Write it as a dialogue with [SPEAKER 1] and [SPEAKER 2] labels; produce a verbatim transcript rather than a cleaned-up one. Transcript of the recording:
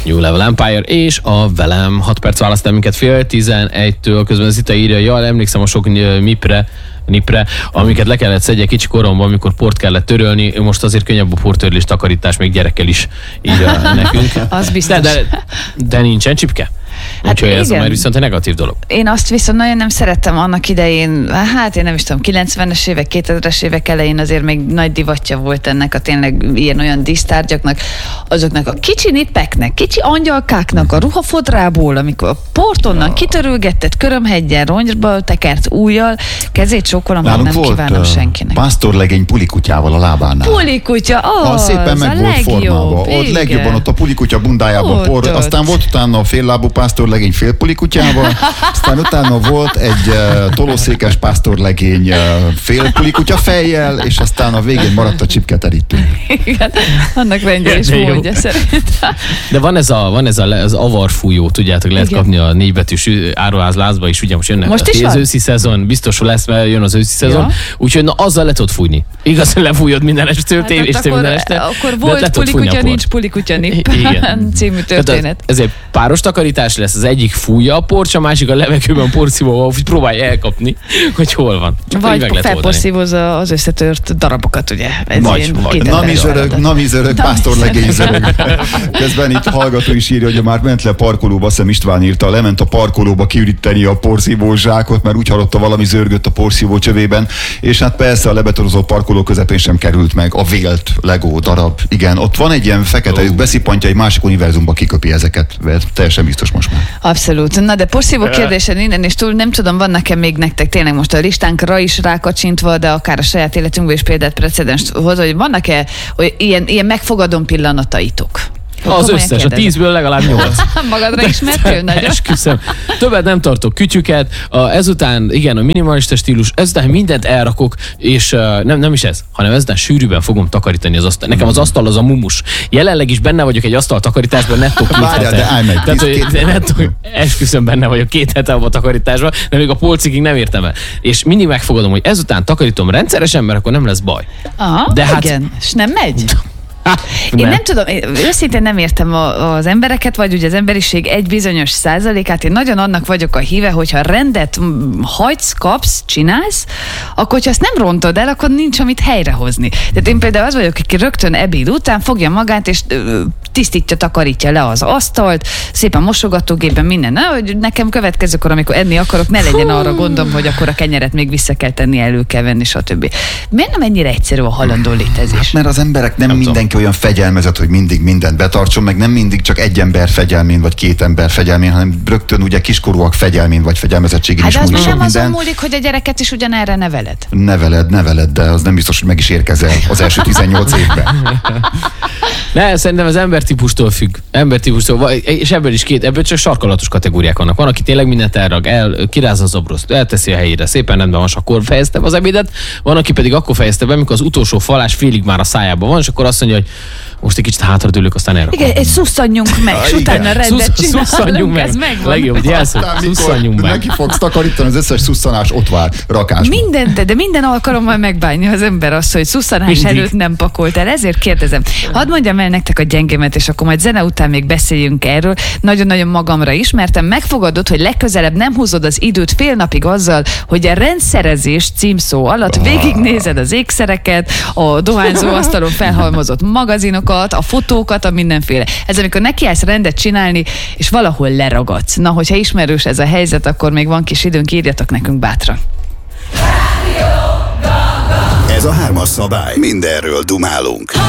[SPEAKER 1] New Level Empire, és a velem hat perc választ el minket fél tizenegytől. Közben az Zita írja, jaj, emlékszem a sok mipre, nipre, amiket le kellett szedje kicsi koromban, amikor port kellett törölni, most azért könnyebb a portörlés, takarítás, még gyerekkel is írja nekünk.
[SPEAKER 2] Az biztos.
[SPEAKER 1] De, de, de nincsen csipke? Hát úgyhogy ez már viszont egy negatív dolog.
[SPEAKER 2] Én azt viszont nagyon nem szerettem annak idején, hát én nem is tudom, kilencvenes évek, kétezres évek elején azért még nagy divatja volt ennek a tényleg ilyen olyan dísztárgyaknak, azoknak a kicsi nipeknek, kicsi angyalkáknak a ruhafodrából, amikor a portonnan kitörülgetett körömhegyen, rongyba tekert ujjal, kezét csókolom, hogy nem
[SPEAKER 3] volt,
[SPEAKER 2] kívánom senkinek.
[SPEAKER 3] Pásztorlegény pulikutyával a lábánál.
[SPEAKER 2] Pulikutya, az,
[SPEAKER 3] az szépen meg
[SPEAKER 2] a
[SPEAKER 3] volt
[SPEAKER 2] legjobb,
[SPEAKER 3] formálva. Ott
[SPEAKER 2] igen.
[SPEAKER 3] legjobban ott a pulikutya bundájában
[SPEAKER 2] ott,
[SPEAKER 3] por,
[SPEAKER 2] ott.
[SPEAKER 3] Aztán volt utána a féllábú pásztorlegény félpulikutyával, aztán utána volt egy uh, tolószékes pásztorlegény uh, félpulikutya fejjel, és aztán a végén maradt a csipketerítő.
[SPEAKER 2] Igen, annak rendje is módja szerintem.
[SPEAKER 1] De van ez a, van ez a, az avarfújó, tudjátok, lehet
[SPEAKER 2] Igen.
[SPEAKER 1] kapni a négybetűs áruházlázba is, ugye most jönnek
[SPEAKER 2] Most
[SPEAKER 1] a,
[SPEAKER 2] is
[SPEAKER 1] az
[SPEAKER 2] van?
[SPEAKER 1] őszi szezon, biztos, hogy lesz, mert jön az őszi szezon,
[SPEAKER 2] Ja.
[SPEAKER 1] úgyhogy na azzal le tudod fújni. Igaz, hogy lefújod minden este, hát és te minden este.
[SPEAKER 2] Akkor
[SPEAKER 1] de
[SPEAKER 2] volt
[SPEAKER 1] le tudod fújni a
[SPEAKER 2] pulikutya,
[SPEAKER 1] port.
[SPEAKER 2] nincs pulikutya nip.
[SPEAKER 1] Igen.
[SPEAKER 2] Című történet.
[SPEAKER 1] Ez egy páros takarítás lesz, az egyik fújja a port, a másik a levegőben porszívóval, hogy próbálja elkapni, hogy hol van. Csak így meg
[SPEAKER 2] Vagy
[SPEAKER 1] lehet oldani.
[SPEAKER 2] felporszívozza az összetört darabokat, ugye? Ez
[SPEAKER 3] Vagy,
[SPEAKER 2] ilyen
[SPEAKER 3] vagy.
[SPEAKER 2] kétemberes
[SPEAKER 3] Nami zörög,
[SPEAKER 2] feladat.
[SPEAKER 3] nami zörög,
[SPEAKER 2] Nami
[SPEAKER 3] pásztorlegény
[SPEAKER 2] zörög.
[SPEAKER 3] zörög. Közben itt hallgató is írja, hogy már ment le parkolóba, azt hiszem István írta, lement a parkolóba kiüríteni a porszívó zsákot, mert úgy hallotta, valami zörgött a porszívó csövében, és hát persze a lebetorozott parkoló közepén sem került meg a vélt Lego darab. Igen, ott van egy ilyen fekete lyuk, beszippantja, egy másik univerzumba kiköpi ezeket, teljesen biztos most már.
[SPEAKER 2] Abszolút. Na de porszívó kérdésen innen és túl nem tudom, van nekem még nektek tényleg most a listánkra is rákacsintva, de akár a saját életünkben is példát precedens hoz, hogy vannak-e hogy ilyen, ilyen megfogadom pillanataitok?
[SPEAKER 1] Az
[SPEAKER 2] Komolyan
[SPEAKER 1] összes,
[SPEAKER 2] kérdezem.
[SPEAKER 1] a tízből legalább nyolc.
[SPEAKER 2] Magadra ismertél nagyon?
[SPEAKER 1] Esküszöm. Többet nem tartok kütyüket, a, ezután igen, a minimalista stílus, ezután mindent elrakok, és uh, nem, nem is ez, hanem ezután sűrűben fogom takarítani az asztal. Nekem az asztal az a mumus. Jelenleg is benne vagyok egy asztal takarításban, nettó két
[SPEAKER 3] Várjál,
[SPEAKER 1] hete.
[SPEAKER 3] de állj meg,
[SPEAKER 1] Tehát,
[SPEAKER 3] tíz,
[SPEAKER 1] hogy
[SPEAKER 3] két-
[SPEAKER 1] nettó, esküszöm, benne vagyok két hete abban a takarításban, de még a polcikig nem értem el. És mindig megfogadom, hogy ezután takarítom rendszeresen, mert akkor nem lesz baj.
[SPEAKER 2] Aha,
[SPEAKER 1] De hát-
[SPEAKER 2] igen. És nem megy?
[SPEAKER 1] Ha,
[SPEAKER 2] Én nem tudom, én őszintén nem értem a, az embereket, vagy ugye az emberiség egy bizonyos százalékát. Én nagyon annak vagyok a híve, hogyha rendet mm, hagysz, kapsz, csinálsz, akkor hogyha azt nem rontod el, akkor nincs amit helyrehozni. Tehát én például az vagyok, aki rögtön ebéd után fogja magát, és ö, tisztítja, takarítja le az asztalt, szépen mosogatógépben minden. Na, hogy nekem következőkor, amikor enni akarok, ne legyen arra gondom, hogy akkor a kenyeret még vissza kell tenni, elő kell venni, stb. Miért nem ennyire egyszerű a halandó létezés?
[SPEAKER 3] Mert az emberek nem,
[SPEAKER 1] Nem
[SPEAKER 3] mindenki olyan fegyelmezett, hogy mindig mindent betartson, meg nem mindig csak egy ember fegyelmén, vagy két ember fegyelmén, hanem rögtön ugye kiskorúak fegyelmén, vagy fegyelmezettségén
[SPEAKER 2] Hát
[SPEAKER 3] is
[SPEAKER 2] de az
[SPEAKER 3] múlik
[SPEAKER 2] még
[SPEAKER 3] sok
[SPEAKER 2] nem azon
[SPEAKER 3] minden.
[SPEAKER 2] múlik, hogy a gyereket is ugyanerre neveled.
[SPEAKER 3] Neveled, neveled, de az nem biztos, hogy meg is érkezel az első tizennyolc évben.
[SPEAKER 1] Ne, szerintem az embertípustól függ. Embertípustól, vagy- és ebből is két, ebből csak sarkalatos kategóriák vannak. Van, aki tényleg mindent elrag, el, kirázza az abroszt, elteszi a helyére, szépen rendben van, és akkor fejezte be az ebédet. Van, aki pedig akkor fejezte be, amikor az utolsó falás félig már a szájában van, és akkor azt mondja, hogy most egy kicsit hátradőlök, aztán elrakom.
[SPEAKER 2] Igen, egy szusszanjunk meg, és
[SPEAKER 3] igen.
[SPEAKER 2] utána rendet
[SPEAKER 1] Szusz- szusszanjunk
[SPEAKER 2] csinálunk,
[SPEAKER 1] meg.
[SPEAKER 2] ez megvan.
[SPEAKER 1] Legjobb jelszó,
[SPEAKER 3] Aztán
[SPEAKER 1] szusszanjunk
[SPEAKER 3] mikor
[SPEAKER 1] meg.
[SPEAKER 3] neki fogsz takarítani, az összes szusszanás ott vár rakásban.
[SPEAKER 2] Minden, de, de minden alkalommal megbánja az ember azt, hogy szusszanás
[SPEAKER 1] Mindig.
[SPEAKER 2] előtt nem pakolt el. Ezért kérdezem. Hadd mondjam el nektek a gyengémet, és akkor majd zene után még beszéljünk erről. Nagyon-nagyon magamra ismertem. Megfogadod, hogy legközelebb nem húzod az időt fél napig azzal, hogy a rendszerezés címszó alatt végignézed az ékszereket, a dohányzó asztalon felhalmozott magazinokat, a fotókat, a mindenféle. Ez amikor nekiállsz rendet csinálni, és valahol leragadsz. Na, hogyha ismerős ez a helyzet, akkor még van kis időnk, írjatok nekünk bátran.
[SPEAKER 4] Ez a hármas szabály. Mindenről dumálunk.